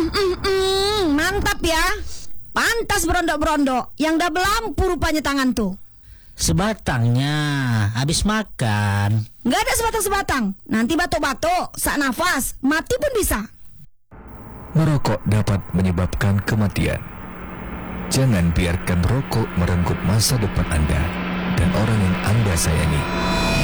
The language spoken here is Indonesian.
Mantap ya. Pantas berondok-berondok. Yang double lampu rupanya tangan tuh. Sebatangnya, habis makan. Nggak ada sebatang-sebatang. Nanti batuk-batuk, sak nafas, mati pun bisa. Merokok dapat menyebabkan kematian. Jangan biarkan rokok merenggut masa depan Anda dan orang yang Anda sayangi.